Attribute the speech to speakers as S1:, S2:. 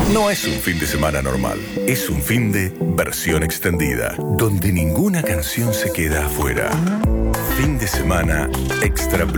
S1: No es un fin de semana normal, es un fin de versión extendida, donde ninguna canción se queda afuera. Fin de semana extra.